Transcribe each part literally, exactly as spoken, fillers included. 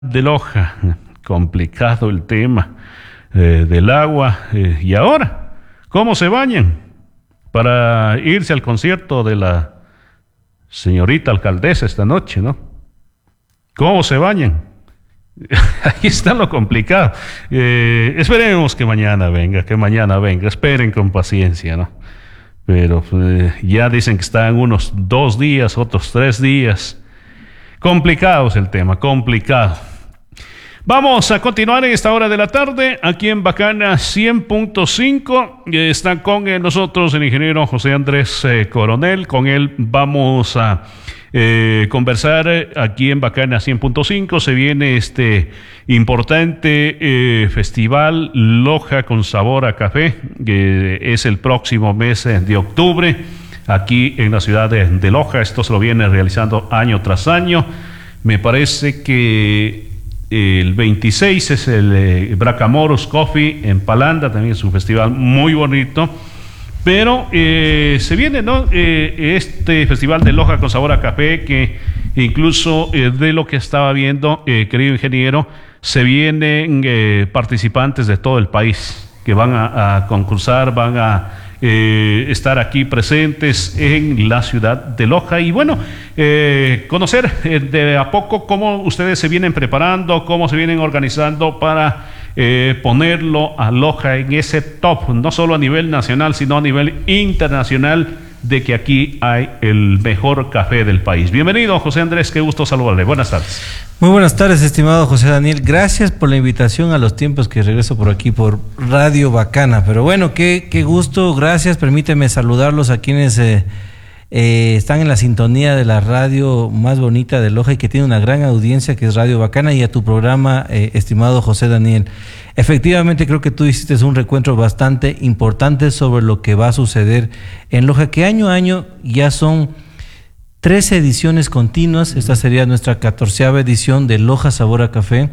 de Loja. Complicado el tema eh, del agua. Eh, y ahora, ¿cómo se bañan para irse al concierto de la señorita alcaldesa esta noche, no? ¿Cómo se bañan? Ahí está lo complicado. Eh, esperemos que mañana venga, que mañana venga. Esperen con paciencia, ¿no? Pero eh, ya dicen que están unos dos días, otros tres días. Complicado es el tema, complicado. Vamos a continuar en esta hora de la tarde, aquí en Bacana cien punto cinco. Eh, está con eh, nosotros el ingeniero José Andrés eh, Coronel. Con él vamos a eh, conversar eh, aquí en Bacana cien punto cinco. Se viene este importante eh, festival Loja con sabor a café, que es el próximo mes eh, de octubre, aquí en la ciudad de, de Loja. Esto se lo viene realizando año tras año. Me parece que el veintiséis es el eh, Bracamoros Coffee en Palanda, también es un festival muy bonito. Pero eh, se viene, ¿no? Eh, este festival de Loja con sabor a café, que incluso eh, de lo que estaba viendo, eh, querido ingeniero, se vienen eh, participantes de todo el país que van a, a concursar, van a eh, estar aquí presentes en la ciudad de Loja. Y bueno, eh, conocer eh, de a poco cómo ustedes se vienen preparando, cómo se vienen organizando para eh, ponerlo a Loja en ese top, no solo a nivel nacional, sino a nivel internacional, de que aquí hay el mejor café del país. Bienvenido, José Andrés, qué gusto saludarle. Buenas tardes. Muy buenas tardes, estimado José Daniel. Gracias por la invitación a los tiempos que regreso por aquí por Radio Bacana. Pero bueno, qué, qué gusto, gracias. Permíteme saludarlos a quienes eh, eh, están en la sintonía de la radio más bonita de Loja y que tiene una gran audiencia, que es Radio Bacana, y a tu programa, eh, estimado José Daniel. Efectivamente, creo que tú hiciste un recuento bastante importante sobre lo que va a suceder en Loja, que año a año ya son trece ediciones continuas. Esta sería nuestra catorceava edición de Loja Sabor a Café.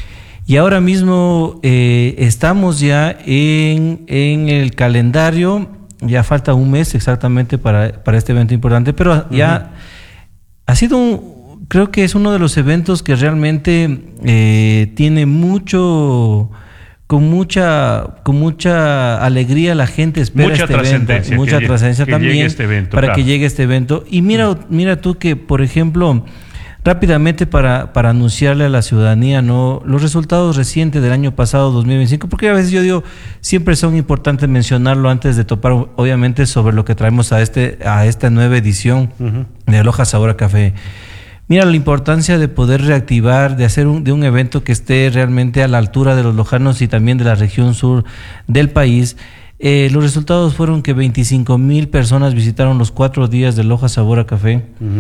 Y ahora mismo eh, estamos ya en, en el calendario, ya falta un mes exactamente para, para este evento importante, pero ya uh-huh. ha sido un, creo que es uno de los eventos que realmente eh, tiene mucho... Con mucha, con mucha alegría la gente espera mucha este evento, mucha que trascendencia que también este evento, para claro. que llegue este evento. Y mira, uh-huh. mira tú que, por ejemplo, rápidamente para, para anunciarle a la ciudadanía, ¿no?, los resultados recientes del año pasado, dos mil veinticinco, porque a veces yo digo, siempre son importantes mencionarlo antes de topar, obviamente, sobre lo que traemos a este, a esta nueva edición uh-huh. de Loja Sabor a Café. Mira, la importancia de poder reactivar, de hacer un, de un evento que esté realmente a la altura de los lojanos y también de la región sur del país. Eh, los resultados fueron que veinticinco mil personas visitaron los cuatro días de Loja Sabor a Café. Uh-huh.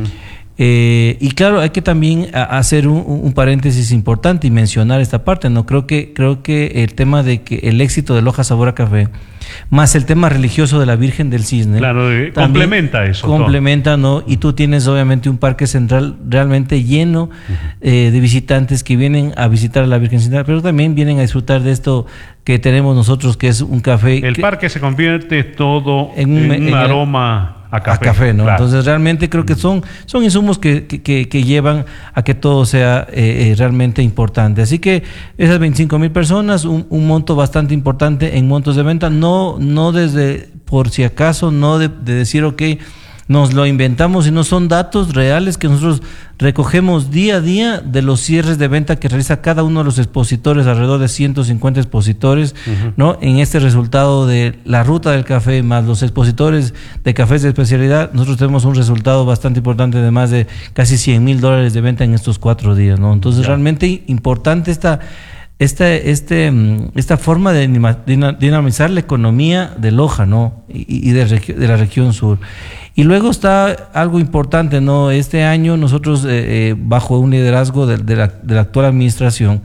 Eh, y claro, hay que también a, hacer un, un paréntesis importante y mencionar esta parte, ¿no? Creo que, creo que el tema de que el éxito de Loja Sabor a Café, más el tema religioso de la Virgen del Cisne, claro, complementa eso. Complementa, ¿no? Y tú tienes obviamente un parque central realmente lleno uh-huh. eh, de visitantes que vienen a visitar a la Virgen Central, pero también vienen a disfrutar de esto que tenemos nosotros, que es un café. El que, parque se convierte todo en un, en un en aroma el, a café. A café, ¿no? Claro. Entonces realmente creo que son, son insumos que, que, que llevan a que todo sea eh, eh, realmente importante. Así que esas veinticinco mil personas, un, un monto bastante importante en montos de venta, no, no desde por si acaso, no de, de decir, ok, nos lo inventamos, sino son datos reales que nosotros recogemos día a día de los cierres de venta que realiza cada uno de los expositores, alrededor de ciento cincuenta expositores, uh-huh. ¿no? En este resultado de la ruta del café más los expositores de cafés de especialidad, nosotros tenemos un resultado bastante importante de más de casi cien mil dólares de venta en estos cuatro días, ¿no? Entonces, yeah. realmente importante esta Esta, este, esta forma de dinamizar la economía de Loja, ¿no? Y, y de, de la región sur. Y luego está algo importante, ¿no? Este año nosotros, eh, eh, bajo un liderazgo de, de, la, de la actual administración,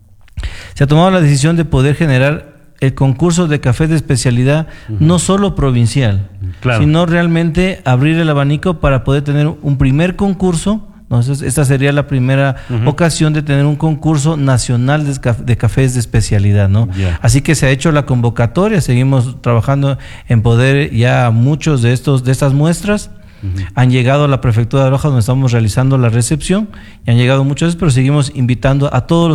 se ha tomado la decisión de poder generar el concurso de café de especialidad, uh-huh. no solo provincial, claro. sino realmente abrir el abanico para poder tener un primer concurso. Entonces, esta sería la primera uh-huh. ocasión de tener un concurso nacional de, caf- de cafés de especialidad, ¿no? Yeah. Así que se ha hecho la convocatoria, seguimos trabajando en poder ya muchos de estos de estas muestras Uh-huh. Han llegado a la prefectura de Loja, donde estamos realizando la recepción, y han llegado muchas veces, pero seguimos invitando a todos los